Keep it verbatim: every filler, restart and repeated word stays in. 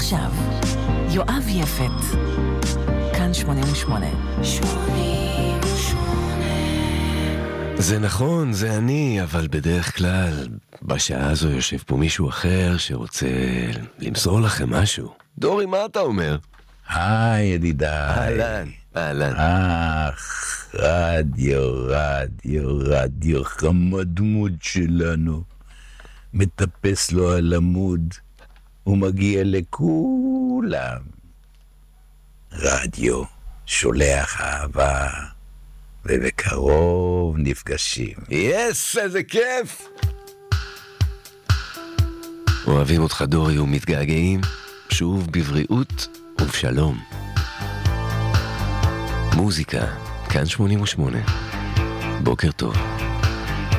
עכשיו, יואב יפת, כאן שמונים ושמונה. שמונים ושמונה. זה נכון, זה אני, אבל בדרך כלל, בשעה הזו יושב פה מישהו אחר שרוצה למסור לכם משהו. דורי, מה אתה אומר? היי, ידידיי. אהלן, אהלן. אך, רדיו, רדיו, רדיו, חמדמוד שלנו. מטפס לו על עמוד, ומגיע לכולם. רדיו, שולח אהבה, ובקרוב נפגשים. יס, איזה כיף! אוהבים אותך דורי ומתגעגעים, שוב בבריאות ובשלום. מוזיקה, כאן שמונים ושמונה. בוקר טוב.